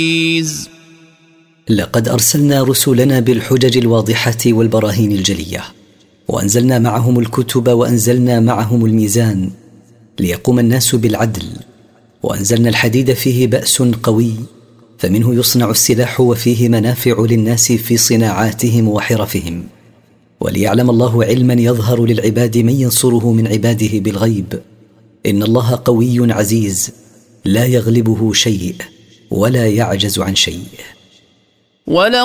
لقد أرسلنا رسلنا بالحجج الواضحة والبراهين الجلية، وأنزلنا معهم الكتب، وأنزلنا معهم الميزان ليقوم الناس بالعدل، وأنزلنا الحديد فيه بأس قوي، فمنه يصنع السلاح، وفيه منافع للناس في صناعاتهم وحرفهم، وليعلم الله علما يظهر للعباد من ينصره من عباده بالغيب. إن الله قوي عزيز، لا يغلبه شيء ولا يعجز عن شيء.